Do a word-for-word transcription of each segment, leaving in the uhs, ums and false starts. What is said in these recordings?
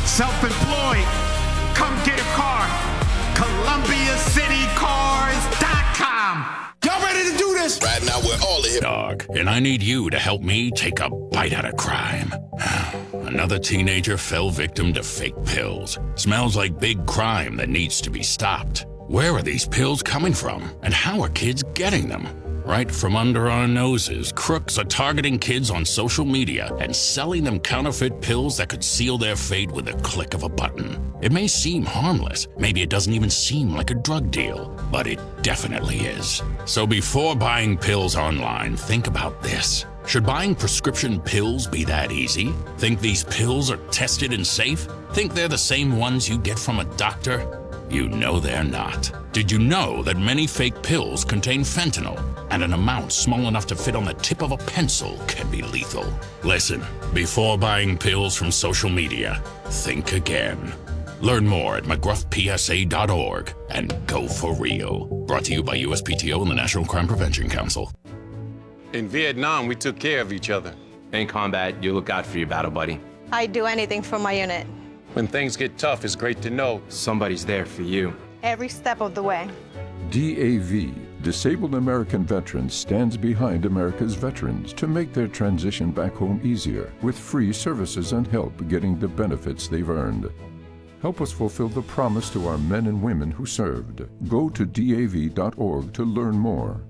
Self-employed, come get a car. Columbia City Cars dot com. Y'all ready to do this? Right now we're all in. Dog, and I need you to help me take a bite out of crime. Another teenager fell victim to fake pills. Smells like big crime that needs to be stopped. Where are these pills coming from? And how are kids getting them? Right from under our noses, crooks are targeting kids on social media and selling them counterfeit pills that could seal their fate with a click of a button. It may seem harmless, maybe it doesn't even seem like a drug deal, but it definitely is. So before buying pills online, think about this. Should buying prescription pills be that easy? Think these pills are tested and safe? Think they're the same ones you get from a doctor? You know they're not. Did you know that many fake pills contain fentanyl, and an amount small enough to fit on the tip of a pencil can be lethal? Listen, before buying pills from social media, think again. Learn more at mcgruff p s a dot org and go for real. Brought to you by U S P T O and the National Crime Prevention Council. In Vietnam, we took care of each other. In combat, you look out for your battle buddy. I'd do anything for my unit. When things get tough, it's great to know somebody's there for you. Every step of the way. D A V, Disabled American Veterans, stands behind America's veterans to make their transition back home easier with free services and help getting the benefits they've earned. Help us fulfill the promise to our men and women who served. Go to D A V dot org to learn more.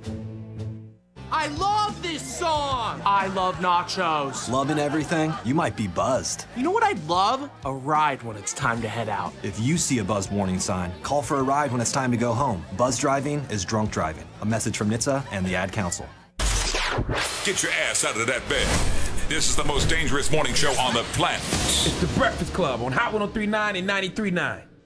I love this song! I love nachos. Loving everything? You might be buzzed. You know what I'd love? A ride when it's time to head out. If you see a buzz warning sign, call for a ride when it's time to go home. Buzz driving is drunk driving. A message from N H T S A and the Ad Council. Get your ass out of that bed. This is the most dangerous morning show on the planet. It's The Breakfast Club on Hot one oh three point nine and ninety-three point nine.